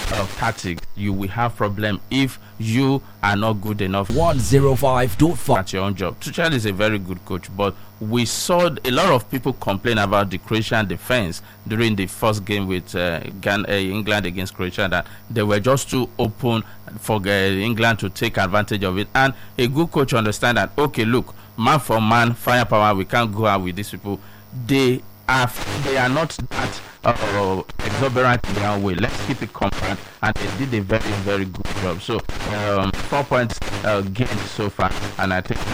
tactics, you will have problem if you are not good enough 105.5 at your own job. Tuchel is a very good coach, but we saw a lot of people complain about the Croatian defense during the first game with England against Croatia, that they were just too open for England to take advantage of it. And a good coach understand that, okay, look, man for man, firepower, we can't go out with these people. They are not that exuberant in their way. Let's keep it compact, and they did a very, very good job. So 4 points gained so far, and I think